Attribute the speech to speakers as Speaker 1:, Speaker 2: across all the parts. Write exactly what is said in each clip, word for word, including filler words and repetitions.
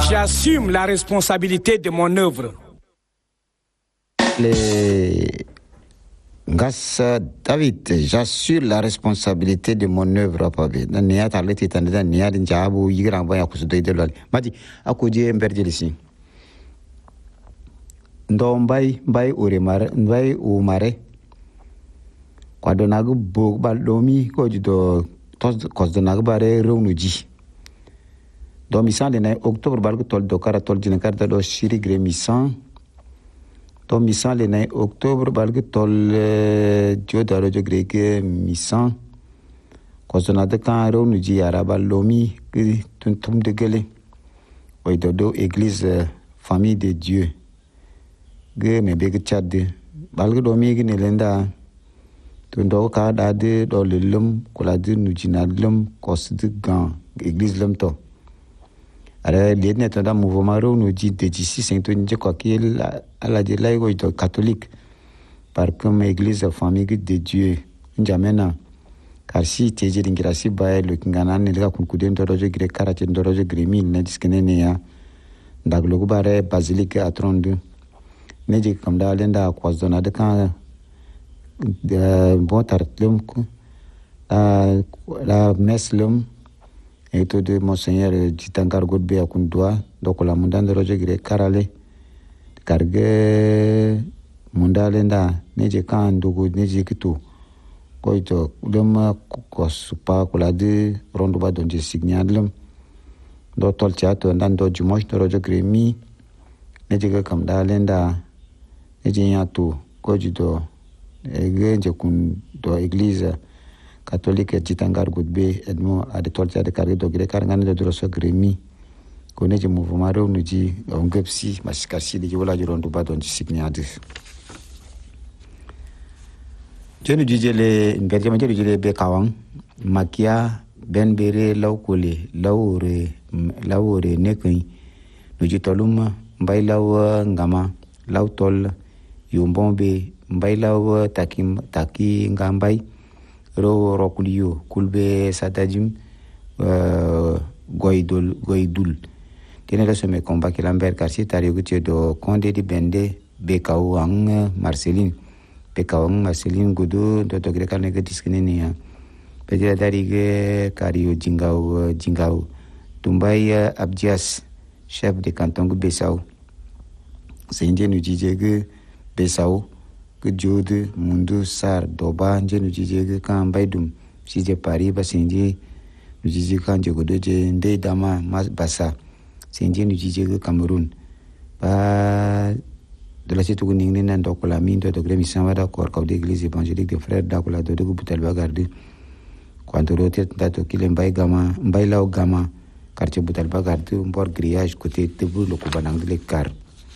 Speaker 1: J'assume la responsabilité de mon œuvre.
Speaker 2: Les Gas David, j'assure la responsabilité de mon œuvre. Nia taleti tanda nia dinjabu yigram baya kusudo idelo. Mati aku je mberjelisi. Ndo mbay mbay ure mare mbay u mare. Kwa donagu bog baldomi ko jido tos kos donagu bare rewnuji. Do misan le octobre balgu tol do kara tol jina karta do shiri gre misan. To misan le nay octobre balgu tol jo daro jo greke misan kosona de kan ro nu ji araba lomi ki tun tum de gele oy dodo église famille de Dieu ge me be chad balgu do mi gi ne lenda tun do ka da de do le lum ko la de nu ji na lum kos de gan église lum to ara le ne to da mouvement ro nu ji de ji si saint nje ko ki à la de l'Église catholique par comme église famille de Dieu njamena car si teje dingrasi ba le kingana ne ga kun kuden to roje gre karate ndo roje gremi ne diskene ne ya ndaglo go bare basilique à trente-deux ne je kam da lenda kwazona de kan de bon tartlum la la meslum et tout de monseigneur Jitangar Godbe akundwa donc la mundan de roje gre karale karge mundale nda neje kan dogo neje kitu koito lema ko supa ko la de rondo ba donje signalem do tol chato ndan do jumosh do rojo gremi neje ga kam dale nda neje yato ko jido egeje kun do église catholique Jitangar Godbe edmo ade tol chato karge do gre karngane do roso gremi kone je mouvement rew nu ji ongepsi masikasi de wala jirondo ba don signiade jenu jijele ngerje ma jelu jele be kawang makia ben bere lawkole lawre lawre nekin nu ji tolum mbay law ngama law tol yombombe mbay law takim taki ngambay ro rokuliyo kulbe sadajim euh goydol goydul tiene le sommet combat que Lambert Garcia tario que do Condé di Bende Bekau ang Marceline Bekau ang Marceline Godo do do greka ne diskene ne ya pedira dari ge kario jingau jingau Tumbai Abdias chef de canton de Bessau senje nu jije ge Bessau que jode mundu sar doba nje nu jije ge kan baidum si je Paris ba senje nu jije kan je godo je nde dama mas basa senje nu jije ke Cameroun ba de la situ ning nin ndo ko la min do de mission wada ko ko de église évangélique de frères d'Akola do de butel bagardi quando rote dato kile mbay gama mbay law gama quartier butel bagardi mbor grillage côté tebu lo ko banang de car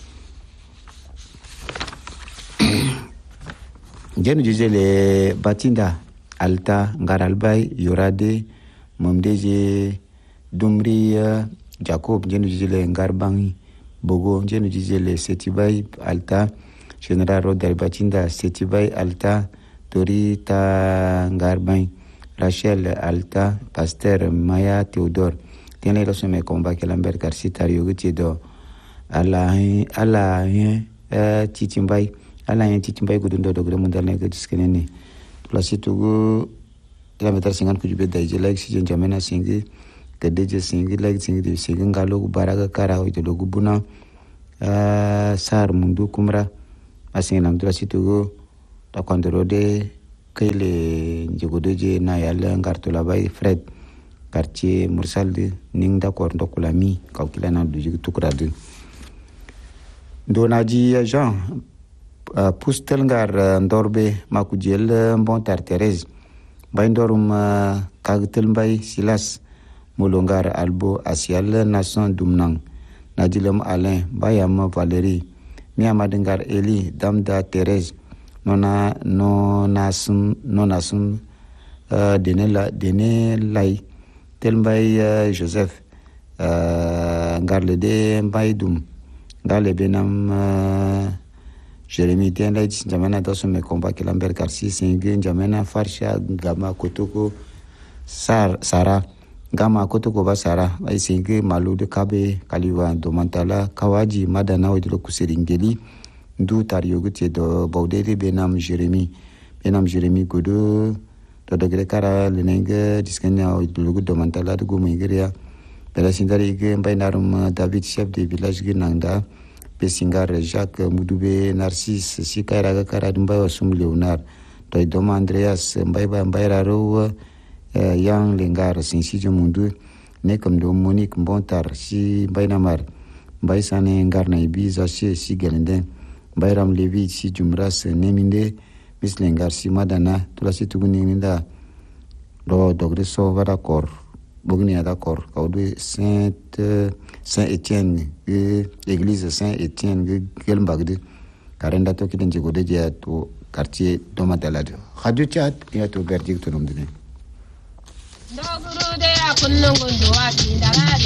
Speaker 2: jenu jije le batinda alta ngaralbay yorade momdeje dumri Jacob njenu jijele ngarbangi bogo njenu jijele setibay alta general Roder Batinda setibay alta tori ta ngarbangi Rachel alta pasteur Maya Theodore tiene lo se me combat que Lambert Garcia tario que do ala ala eh titimbay ala en titimbay gudundo do gre mundal ne que diskenene place tugo la meter cinquante ku jube dai je like si jamena singi que deje singi like singi de singi ngalo baraga kara o de logu buna uh, sar mundu kumra asin nam dra situgo ta quando rode kele njogo deje na yalla ngarto la bay Fred quartier Mursalde ning da ko ndokula mi kawkila na du jigu tukrade donaji Jean uh, pustel ngar uh, ndorbe makujel uh, bon tar Thérèse bay ndorum uh, kagtel bay Silas Molongar Albo Asial Nation Dumnang Nadilam Alain Bayam Valérie Miamadengar Eli Damda Thérèse Nona Nonasum Nonasum uh, Denela Denelai Telmbay uh, Joseph uh, Ngarlede Mbaydum Ngarle Benam uh, Jérémy Denlay Jamana Dosso me combat que Lambert Garcia Singin Jamana Farsha Gama Kotoko Sar Sara gama koto ko basara ay singe malu de kabe kaliwa do mantala kawaji madana wadilo kusiringeli ndu tariogutie do bawdede benam Jérémy benam Jérémy godo do dogre kara lenenge diskanya wadilo do mantala do gumingria bela sindari ge mbainarum David chef de village ge nanda pesingar Jacques Mudube Narcisse sikaira kara dumba wasum Leonard do dom Andreas mbaiba mbaira ro Uh, yang lengar sinsi mundu ne comme do Monique Mbontar si bainamar bay sane ngar na ibiza si si gelende bayram levi si jumras neminde mis lengar si madana tula si tuguni ninda do dogre so vara kor bogni ada kor kawdu saint saint Etienne e église saint Etienne gelmbagde karenda to kiden jigode je to quartier do madalade radio chat ya to berdik to nomdine
Speaker 3: Doguru de akunno gondo wa kindara